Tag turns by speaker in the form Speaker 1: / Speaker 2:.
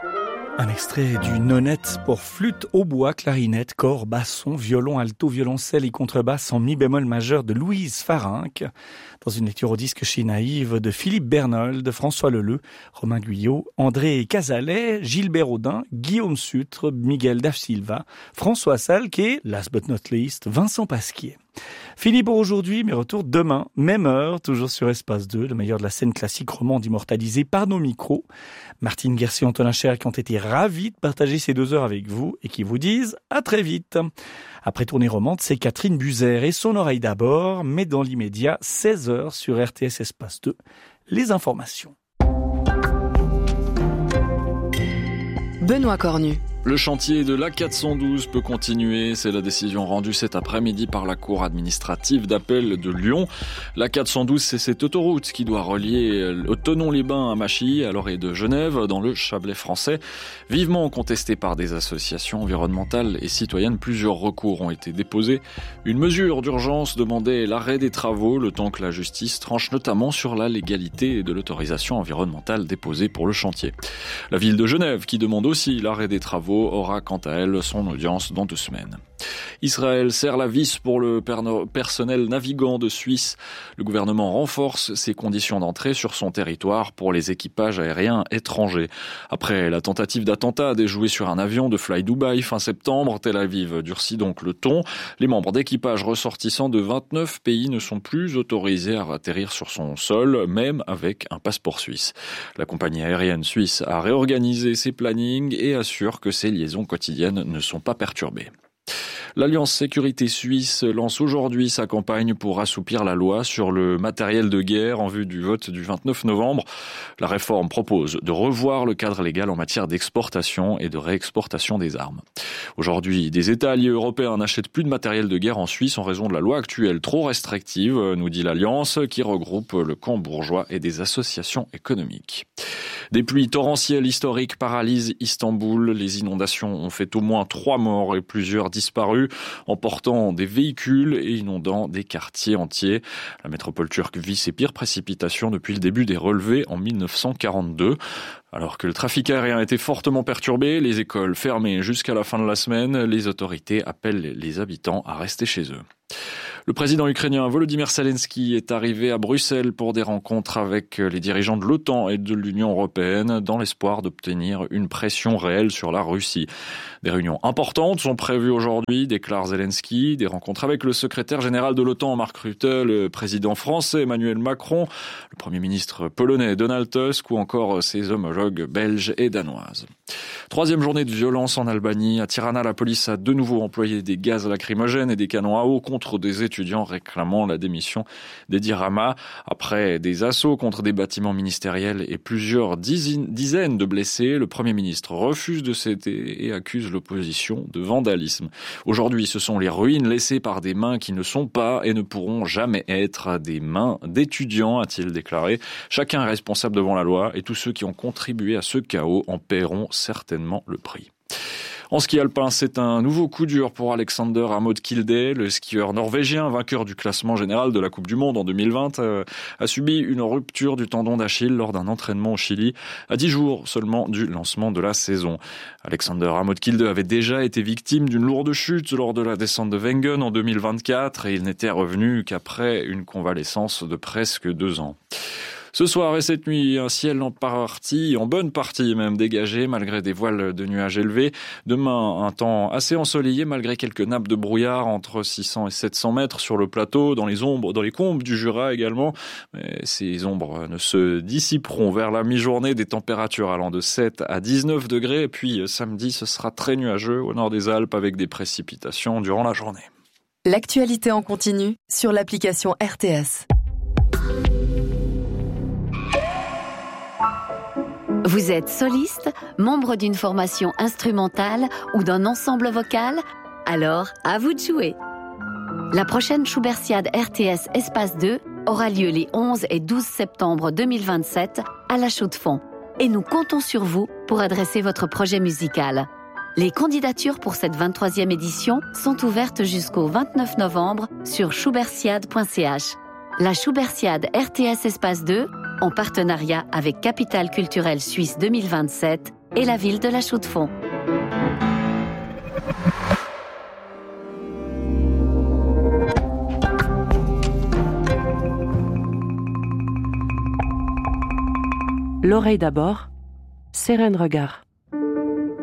Speaker 1: Un extrait du nonette pour flûte, hautbois, clarinette, cor, basson, violon, alto, violoncelle et contrebasse en mi bémol majeur de Louise Farinck, dans une lecture au disque chez Naïve de Philippe Bernold, François Leleu, Romain Guyot, André Cazalet, Gilbert Audin, Guillaume Sutre, Miguel Daf-Silva, François Salk et, last but not least, Vincent Pasquier. Fini pour aujourd'hui, mais retour demain, même heure, toujours sur Espace 2, le meilleur de la scène classique romande immortalisée par nos micros. Martine Guercier et Antonin Cher qui ont été ravis de partager ces 2 heures avec vous et qui vous disent à très vite. Après Tournée romande, c'est Catherine Buzer et son oreille d'abord, mais dans l'immédiat, 16 heures sur RTS Espace 2. Les informations.
Speaker 2: Benoît Cornu.
Speaker 3: Le chantier de l'A412 peut continuer. C'est la décision rendue cet après-midi par la Cour administrative d'appel de Lyon. L'A412, c'est cette autoroute qui doit relier Thonon-les-Bains à Machy, à l'orée de Genève, dans le Chablais français. Vivement contesté par des associations environnementales et citoyennes, plusieurs recours ont été déposés. Une mesure d'urgence demandait l'arrêt des travaux, le temps que la justice tranche notamment sur la légalité de l'autorisation environnementale déposée pour le chantier. La ville de Genève, qui demande aussi l'arrêt des travaux, aura quant à elle son audience dans 2 semaines. Israël serre la vis pour le personnel navigant de Suisse. Le gouvernement renforce ses conditions d'entrée sur son territoire pour les équipages aériens étrangers. Après la tentative d'attentat déjouée sur un avion de Fly Dubai fin septembre, Tel Aviv durcit donc le ton. Les membres d'équipage ressortissants de 29 pays ne sont plus autorisés à atterrir sur son sol, même avec un passeport suisse. La compagnie aérienne suisse a réorganisé ses plannings et assure que ses liaisons quotidiennes ne sont pas perturbées. L'Alliance Sécurité Suisse lance aujourd'hui sa campagne pour assouplir la loi sur le matériel de guerre en vue du vote du 29 novembre. La réforme propose de revoir le cadre légal en matière d'exportation et de réexportation des armes. Aujourd'hui, des États alliés européens n'achètent plus de matériel de guerre en Suisse en raison de la loi actuelle trop restrictive, nous dit l'Alliance, qui regroupe le camp bourgeois et des associations économiques. Des pluies torrentielles historiques paralysent Istanbul. Les inondations ont fait au moins 3 morts et plusieurs disparus, emportant des véhicules et inondant des quartiers entiers. La métropole turque vit ses pires précipitations depuis le début des relevés en 1942. Alors que le trafic aérien était fortement perturbé, les écoles fermées jusqu'à la fin de la semaine, les autorités appellent les habitants à rester chez eux. Le président ukrainien Volodymyr Zelensky est arrivé à Bruxelles pour des rencontres avec les dirigeants de l'OTAN et de l'Union européenne dans l'espoir d'obtenir une pression réelle sur la Russie. Des réunions importantes sont prévues aujourd'hui, déclare Zelensky. Des rencontres avec le secrétaire général de l'OTAN, Mark Rutte, le président français Emmanuel Macron, le premier ministre polonais Donald Tusk ou encore ses homologues belges et danoises. 3e journée de violence en Albanie. À Tirana, la police a de nouveau employé des gaz lacrymogènes et des canons à eau contre des étudiants réclamant la démission d'Edi Rama. Après des assauts contre des bâtiments ministériels et plusieurs dizaines de blessés, le Premier ministre refuse de céder et accuse l'opposition de vandalisme. Aujourd'hui, ce sont les ruines laissées par des mains qui ne sont pas et ne pourront jamais être des mains d'étudiants, a-t-il déclaré. Chacun est responsable devant la loi et tous ceux qui ont contribué à ce chaos en paieront certainement le prix. En ski alpin, c'est un nouveau coup dur pour Alexander Amod Kilde. Le skieur norvégien, vainqueur du classement général de la Coupe du Monde en 2020, a subi une rupture du tendon d'Achille lors d'un entraînement au Chili, à 10 jours seulement du lancement de la saison. Alexander Amod Kilde avait déjà été victime d'une lourde chute lors de la descente de Wengen en 2024 et il n'était revenu qu'après une convalescence de presque 2 ans. Ce soir et cette nuit, un ciel en bonne partie même dégagé, malgré des voiles de nuages élevés. Demain, un temps assez ensoleillé, malgré quelques nappes de brouillard entre 600 et 700 mètres sur le plateau, dans les combes du Jura également. Mais ces ombres ne se dissiperont vers la mi-journée, des températures allant de 7 à 19 degrés. Et puis samedi, ce sera très nuageux au nord des Alpes avec des précipitations durant la journée.
Speaker 2: L'actualité en continu sur l'application RTS.
Speaker 4: Vous êtes soliste, membre d'une formation instrumentale ou d'un ensemble vocal? Alors, à vous de jouer. La prochaine Schubertiade RTS Espace 2 aura lieu les 11 et 12 septembre 2027 à La Chaux-de-Fonds. Et nous comptons sur vous pour adresser votre projet musical. Les candidatures pour cette 23e édition sont ouvertes jusqu'au 29 novembre sur schubertiade.ch. La Schubertiade RTS Espace 2, en partenariat avec Capitale Culturelle Suisse 2027, et la ville de La Chaux-de-Fonds.
Speaker 5: L'oreille d'abord, Sérène Regard.